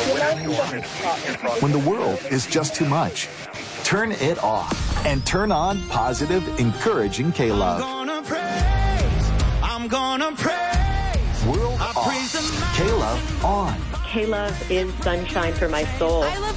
When the world is just too much, turn it off and turn on positive, encouraging K-Love. I'm gonna praise. World off. K-Love on. K-Love is sunshine for my soul. I love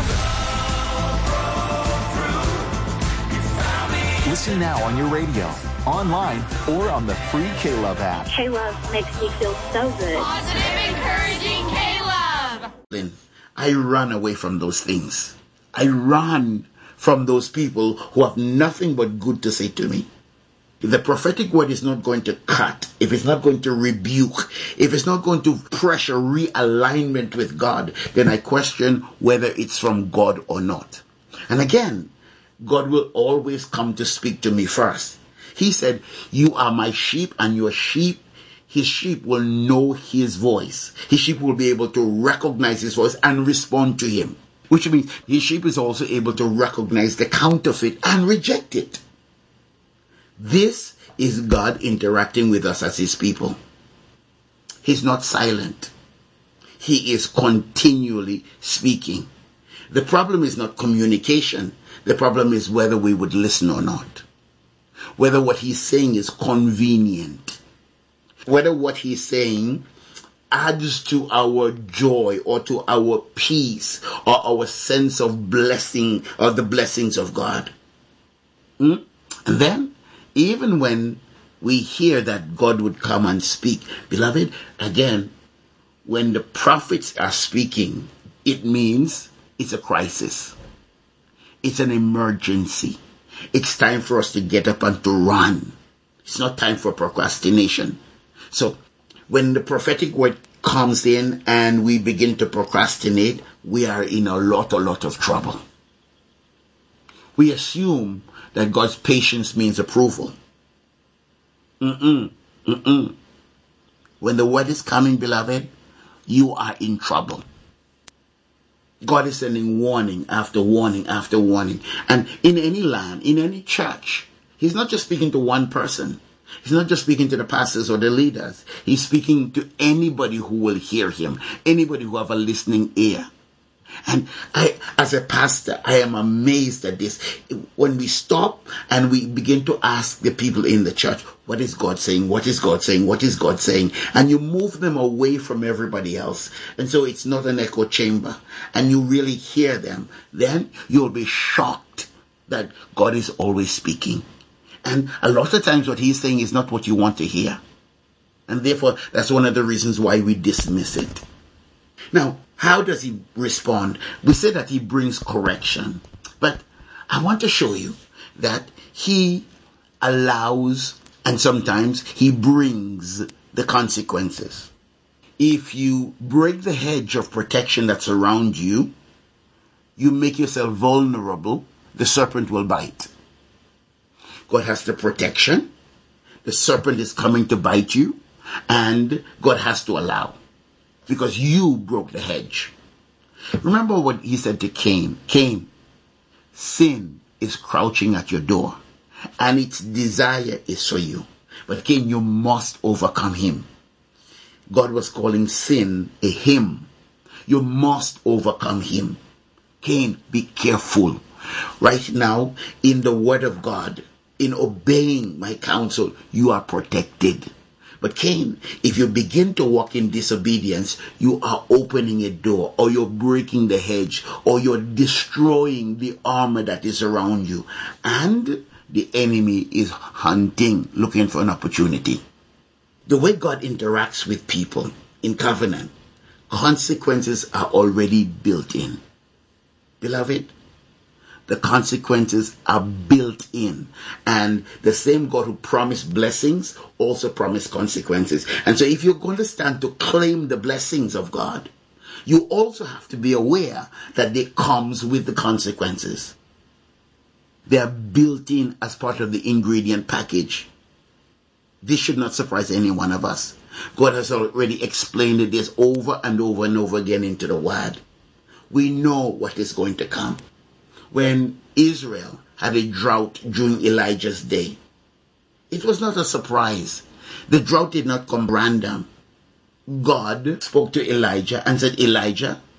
K-Love. Listen now on your radio, online, or on the free K-Love app. K-Love makes me feel so good. Positive, encouraging K-Love. Then I run away from those things. I run from those people who have nothing but good to say to me. If the prophetic word is not going to cut, if it's not going to rebuke, if it's not going to pressure realignment with God, then I question whether it's from God or not. And again, God will always come to speak to me first. He said, you are my sheep, and your sheep, his sheep will know his voice. His sheep will be able to recognize his voice and respond to him. Which means his sheep is also able to recognize the counterfeit and reject it. This is God interacting with us as his people. He's not silent. He is continually speaking. The problem is not communication. The problem is whether we would listen or not. Whether what he's saying is convenient. Whether what he's saying adds to our joy or to our peace or our sense of blessing or the blessings of God. And then, even when we hear that God would come and speak, beloved, again, when the prophets are speaking, it means it's a crisis. It's an emergency. It's time for us to get up and to run. It's not time for procrastination. So, when the prophetic word comes in and we begin to procrastinate, we are in a lot of trouble. We assume that God's patience means approval. When the word is coming, beloved, you are in trouble. God is sending warning after warning after warning. And in any land, in any church, he's not just speaking to one person. He's not just speaking to the pastors or the leaders. He's speaking to anybody who will hear him, anybody who have a listening ear. And I, as a pastor, I am amazed at this. When we stop and we begin to ask the people in the church, what is God saying? What is God saying? What is God saying? And you move them away from everybody else. And so it's not an echo chamber. And you really hear them. Then you'll be shocked that God is always speaking. And a lot of times what he's saying is not what you want to hear. And therefore, that's one of the reasons why we dismiss it. Now, how does he respond? We say that he brings correction. But I want to show you that he allows and sometimes he brings the consequences. If you break the hedge of protection that's around you, you make yourself vulnerable, the serpent will bite. God has the protection. The serpent is coming to bite you. And God has to allow. Because you broke the hedge. Remember what he said to Cain. Cain, sin is crouching at your door. And its desire is for you. But Cain, you must overcome him. God was calling sin a him. You must overcome him. Cain, be careful. Right now, in the word of God, in obeying my counsel, you are protected. But Cain, if you begin to walk in disobedience, you are opening a door, or you're breaking the hedge, or you're destroying the armor that is around you. And the enemy is hunting, looking for an opportunity. The way God interacts with people in covenant, consequences are already built in. Beloved, the consequences are built in. And the same God who promised blessings also promised consequences. And so if you're going to stand to claim the blessings of God, you also have to be aware that they comes with the consequences. They are built in as part of the ingredient package. This should not surprise any one of us. God has already explained this over and over and over again into the Word. We know what is going to come. When Israel had a drought during Elijah's day, it was not a surprise. The drought did not come random. God spoke to Elijah and said, Elijah,